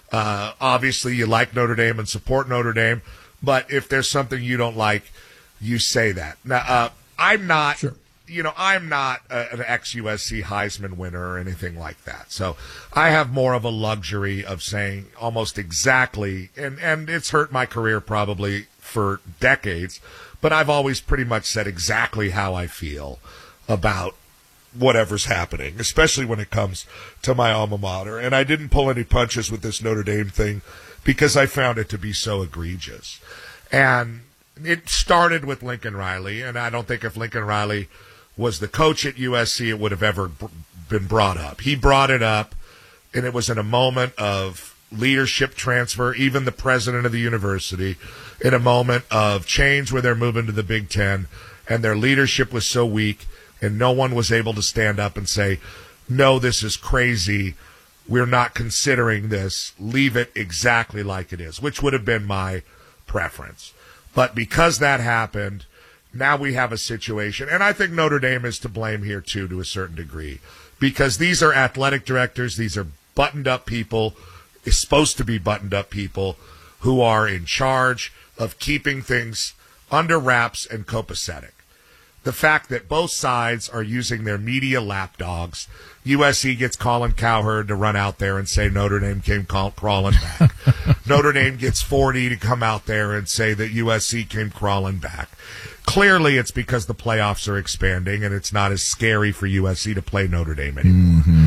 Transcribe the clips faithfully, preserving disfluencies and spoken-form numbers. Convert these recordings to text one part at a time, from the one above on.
Uh, obviously, you like Notre Dame and support Notre Dame, but if there's something you don't like, you say that. Now, uh, I'm not, sure. you know, I'm not a, an ex-U S C Heisman winner or anything like that. So I have more of a luxury of saying almost exactly, and, and it's hurt my career probably for decades, but I've always pretty much said exactly how I feel about whatever's happening, especially when it comes to my alma mater. And I didn't pull any punches with this Notre Dame thing because I found it to be so egregious. And it started with Lincoln Riley, and I don't think if Lincoln Riley was the coach at U S C, it would have ever b- been brought up. He brought it up, and it was in a moment of leadership transfer, even the president of the university, in a moment of change where they're moving to the Big Ten, and their leadership was so weak, and no one was able to stand up and say, no, this is crazy. We're not considering this. Leave it exactly like it is, which would have been my preference. But because that happened, now we have a situation, and I think Notre Dame is to blame here too to a certain degree, because these are athletic directors, these are buttoned-up people, supposed to be buttoned-up people, who are in charge of keeping things under wraps and copacetic. The fact that both sides are using their media lapdogs, U S C gets Colin Cowherd to run out there and say Notre Dame came call- crawling back. Notre Dame gets forty to come out there and say that U S C came crawling back. Clearly, it's because the playoffs are expanding and it's not as scary for U S C to play Notre Dame anymore. Mm-hmm.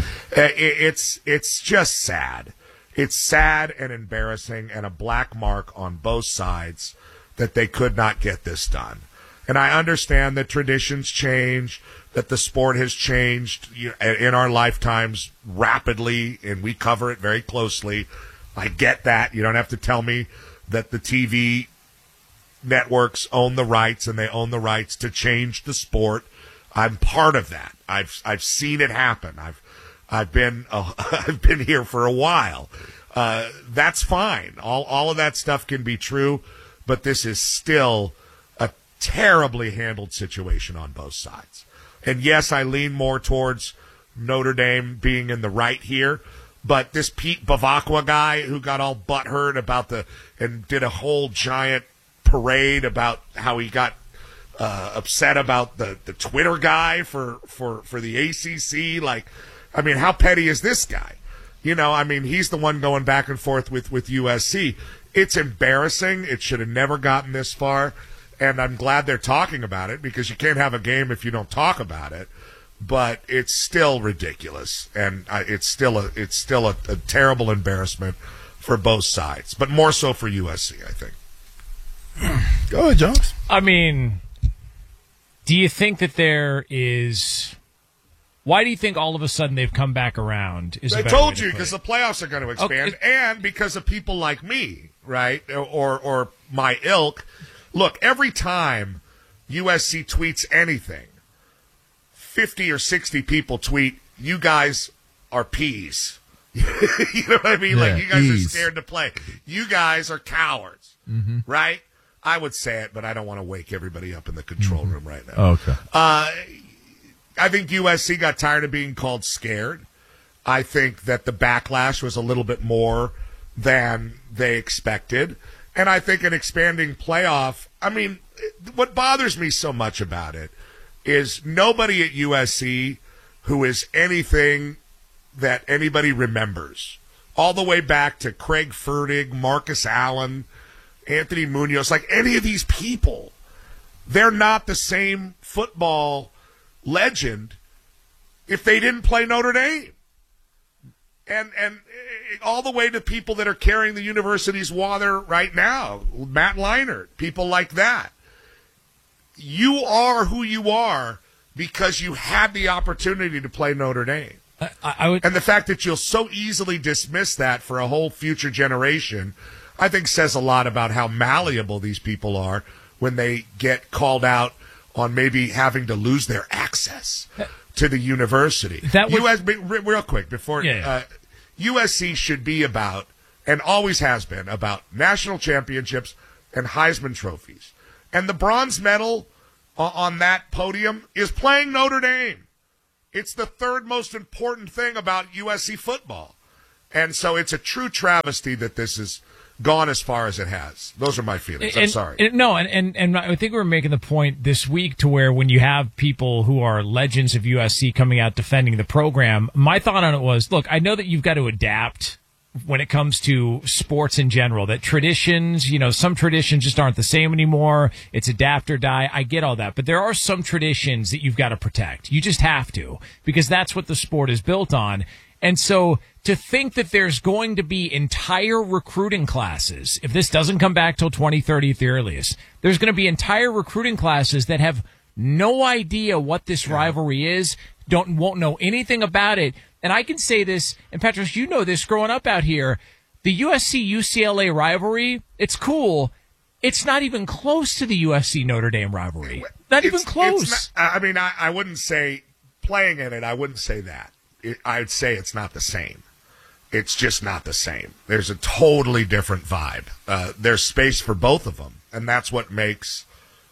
It's it's just sad. It's sad and embarrassing and a black mark on both sides that they could not get this done. And I understand that traditions change, that the sport has changed in our lifetimes rapidly, and we cover it very closely. I get that. You don't have to tell me that the T V networks own the rights, and they own the rights to change the sport. I'm part of that. I've I've seen it happen. I've I've been uh, I've been here for a while. Uh, that's fine. All all of that stuff can be true, but this is still a terribly handled situation on both sides. And yes, I lean more towards Notre Dame being in the right here, but this Pete Bavacqua guy who got all butthurt about the and did a whole giant parade about how he got uh, upset about the, the Twitter guy for, for, for the A C C. Like, I mean, how petty is this guy? You know, I mean, he's the one going back and forth with, with U S C. It's embarrassing. It should have never gotten this far. And I'm glad they're talking about it, because you can't have a game if you don't talk about it. But it's still ridiculous, and I, it's still a it's still a, a terrible embarrassment for both sides, but more so for U S C, I think. Go ahead, Jones. I mean, do you think that there is? Why do you think all of a sudden they've come back around? Is I told you, because the playoffs are going to expand, okay. And because of people like me, right, or or my ilk. Look, every time U S C tweets anything, fifty or sixty people tweet, you guys are peas. You know what I mean? Yeah, like, you guys peas. Are scared to play. You guys are cowards, mm-hmm. Right? I would say it, but I don't want to wake everybody up in the control mm-hmm. room right now. Oh, okay. Uh, I think U S C got tired of being called scared. I think that the backlash was a little bit more than they expected. And I think an expanding playoff, I mean, what bothers me so much about it is nobody at U S C who is anything that anybody remembers, all the way back to Craig Fertig, Marcus Allen, Anthony Munoz, like any of these people, they're not the same football legend if they didn't play Notre Dame. And and all the way to people that are carrying the university's water right now, Matt Leinart, people like that. You are who you are because you had the opportunity to play Notre Dame. I, I would, and the fact that you'll so easily dismiss that for a whole future generation, I think says a lot about how malleable these people are when they get called out on maybe having to lose their access to the university. That would, U S, real quick, before yeah, yeah. Uh, U S C should be about, and always has been, about national championships and Heisman trophies. And the bronze medal on that podium is playing Notre Dame. It's the third most important thing about U S C football. And so it's a true travesty that this is gone as far as it has. Those are my feelings. I'm and, sorry. And, no, and, and, and I think we're making the point this week to where when you have people who are legends of U S C coming out defending the program, my thought on it was, look, I know that you've got to adapt when it comes to sports in general, that traditions, you know, some traditions just aren't the same anymore. It's adapt or die. I get all that. But there are some traditions that you've got to protect. You just have to, because that's what the sport is built on. And so to think that there's going to be entire recruiting classes, if this doesn't come back till twenty thirty at the earliest, there's going to be entire recruiting classes that have no idea what this rivalry is, don't won't know anything about it. And I can say this, and Petros, you know this growing up out here, the U S C U C L A rivalry, it's cool. It's not even close to the U S C Notre Dame rivalry. Not It's- even close. it's not- I mean, I, I wouldn't say playing in it, I wouldn't say that. It, I'd say it's not the same. It's just not the same. There's a totally different vibe. Uh, there's space for both of them, and that's what makes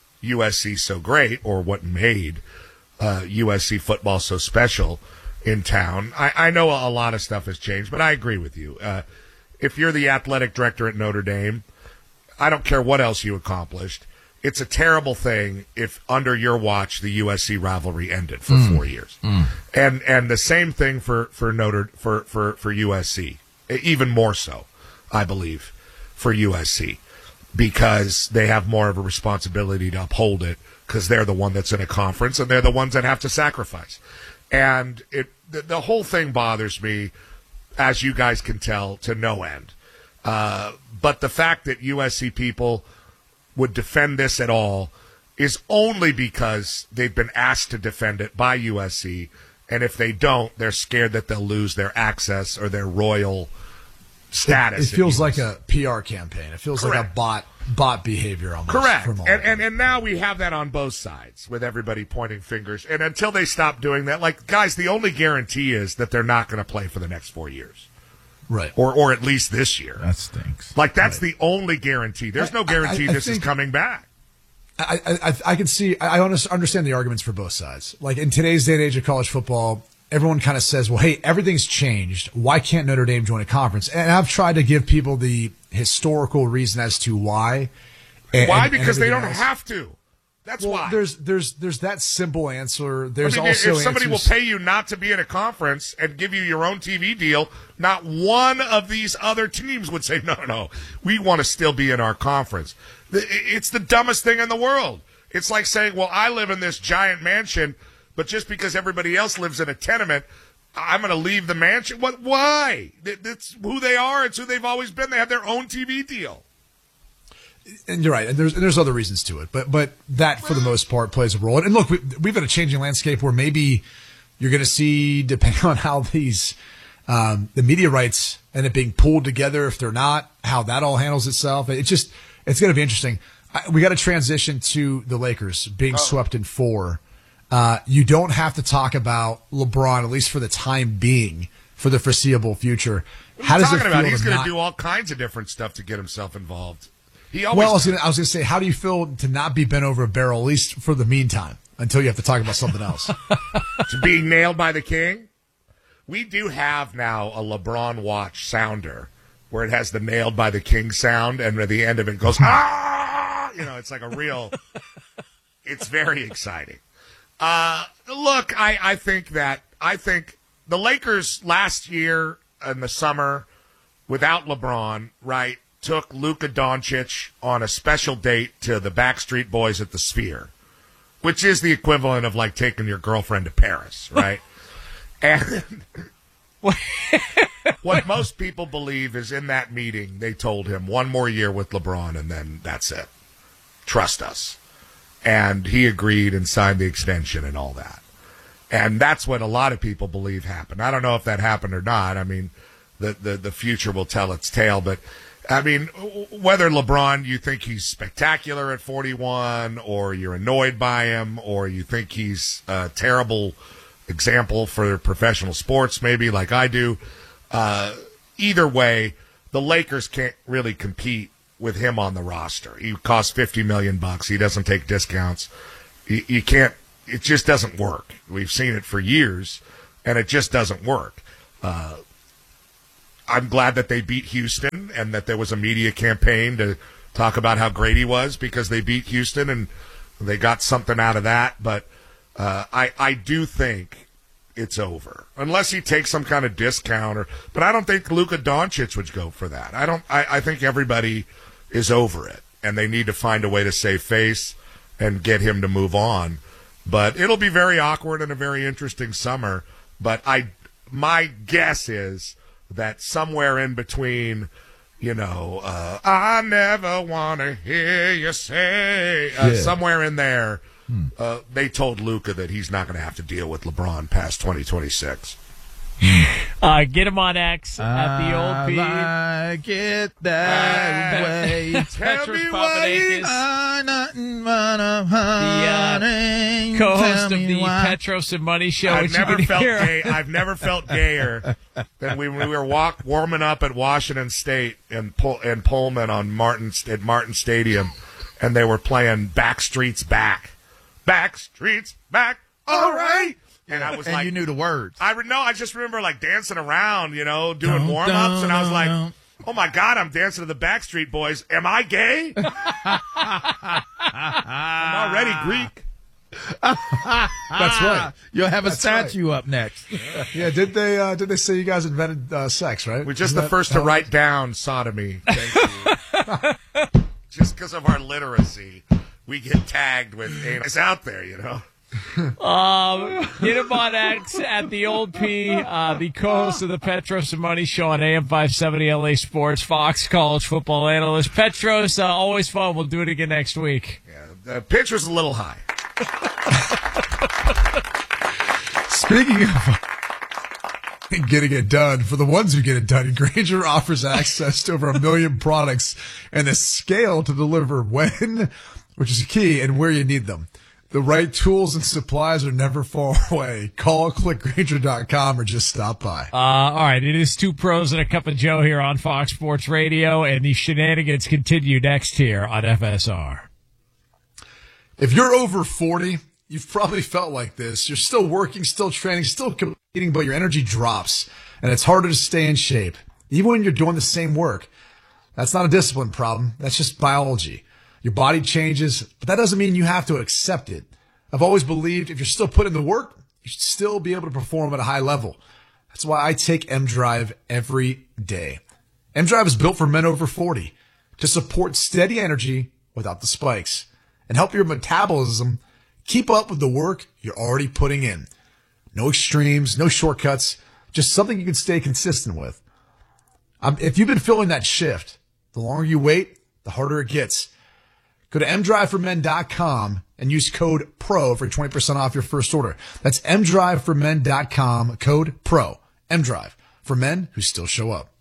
U S C so great, or what made uh, U S C football so special in town. I, I know a lot of stuff has changed, but I agree with you. Uh, if you're the athletic director at Notre Dame, I don't care what else you accomplished. It's a terrible thing if under your watch the U S C rivalry ended for mm. four years, mm. and and the same thing for for Notre for for for U S C, even more so, I believe, for U S C, because they have more of a responsibility to uphold it, because they're the one that's in a conference and they're the ones that have to sacrifice, and it the, the whole thing bothers me, as you guys can tell, to no end. Uh, but the fact that U S C people would defend this at all is only because they've been asked to defend it by U S C, and if they don't, they're scared that they'll lose their access or their royal status. It, it feels like a P R campaign. It feels Correct. like a bot bot behavior almost. Correct. From all and, and and now we have that on both sides, with everybody pointing fingers. And until they stop doing that, like, guys, the only guarantee is that they're not going to play for the next four years. Right. Or or at least this year. That stinks. Like, that's right. the only guarantee. There's no guarantee I, I, I this think, is coming back. I, I, I can see, I understand the arguments for both sides. Like, in today's day and age of college football, everyone kind of says, well, hey, everything's changed. Why can't Notre Dame join a conference? And I've tried to give people the historical reason as to why. And, why? and, because and they don't else. have to. That's well, why. There's there's there's that simple answer. There's I mean, also if somebody answers, will pay you not to be in a conference and give you your own T V deal, not one of these other teams would say, no, no, no, we want to still be in our conference. It's the dumbest thing in the world. It's like saying, well, I live in this giant mansion, but just because everybody else lives in a tenement, I'm going to leave the mansion. What? Why? That's who they are. It's who they've always been. They have their own T V deal. And you're right, and there's and there's other reasons to it, but but that for the most part plays a role. And look, we, we've got a changing landscape where maybe you're going to see, depending on how these um, the media rights end up being pulled together, if they're not, how that all handles itself. It's just it's going to be interesting. I, we got to transition to the Lakers being oh. swept in four. Uh, you don't have to talk about LeBron, at least for the time being, for the foreseeable future. What how are you does talking it feel about? He's going to not- do all kinds of different stuff to get himself involved. He always well, I was does. going I was to say, how do you feel to not be bent over a barrel, at least for the meantime, until you have to talk about something else? To being nailed by the king? We do have now a LeBron watch sounder where it has the nailed by the king sound, and at the end of it goes, ah! You know, it's like a real, it's very exciting. Uh, look, I, I think that, I think the Lakers last year in the summer, without LeBron, right, took Luka Doncic on a special date to the Backstreet Boys at the Sphere, which is the equivalent of like taking your girlfriend to Paris, right? And what most people believe is in that meeting, they told him one more year with LeBron and then that's it. Trust us. And he agreed and signed the extension and all that. And that's what a lot of people believe happened. I don't know if that happened or not. I mean, the, the, the future will tell its tale, but I mean, whether LeBron, you think he's spectacular at forty-one, or you're annoyed by him, or you think he's a terrible example for professional sports, maybe like I do, uh, either way, the Lakers can't really compete with him on the roster. He costs fifty million bucks. He doesn't take discounts. You, you can't. It just doesn't work. We've seen it for years, and it just doesn't work. Uh, I'm glad that they beat Houston and that there was a media campaign to talk about how great he was because they beat Houston and they got something out of that. But uh, I, I do think it's over unless he takes some kind of discount. Or, but I don't think Luka Doncic would go for that. I don't. I, I think everybody is over it, and they need to find a way to save face and get him to move on. But it'll be very awkward and a very interesting summer. But I, my guess is that somewhere in between, you know, uh, I never want to hear you say, uh, yeah. somewhere in there, hmm. uh, they told Luka that he's not going to have to deal with LeBron past twenty twenty-six. Uh, get him on X at the old P. I like it that uh, way. Petros Papadakis, the uh, co-host of the why. Petros and Money Show. I've never felt gay. I've never felt gayer than we, we were walk, warming up at Washington State and and Pullman on Martin at Martin Stadium, and they were playing Backstreet's Back, Backstreet's Back. All right. And I was and like, you knew the words. I no, I just remember like dancing around, you know, doing warm ups, and I was like, oh my God, I'm dancing to the Backstreet Boys. Am I gay? I'm already Greek. That's right. You'll have a That's statue right. up next. Yeah, did they? Uh, did they say you guys invented uh, sex? Right? We're just Isn't the first to write down sodomy. Thank you. Just because of our literacy, we get tagged with anus out there, you know. um, get him on X at the old P, uh, the co-host of the Petros and Money Show on A M five seventy L A Sports, Fox college football analyst. Petros, uh, always fun. We'll do it again next week. Yeah, the pitch was a little high. Speaking of getting it done, for the ones who get it done, Grainger offers access to over a million products and the scale to deliver when, which is key, and where you need them. The right tools and supplies are never far away. Call, click Grainger dot com, or just stop by. Uh, all right, it is Two Pros and a Cup of Joe here on Fox Sports Radio, and the shenanigans continue next here on F S R. If you're over forty, you've probably felt like this. You're still working, still training, still competing, but your energy drops, and it's harder to stay in shape, even when you're doing the same work. That's not a discipline problem. That's just biology. Your body changes, but that doesn't mean you have to accept it. I've always believed if you're still putting the work, you should still be able to perform at a high level. That's why I take M-Drive every day. M-Drive is built for men over forty to support steady energy without the spikes and help your metabolism keep up with the work you're already putting in. No extremes, no shortcuts, just something you can stay consistent with. Um, if you've been feeling that shift, the longer you wait, the harder it gets. Go to M drive for men dot com and use code PRO for twenty percent off your first order. That's M drive for men dot com, code PRO. M-Drive, for men who still show up.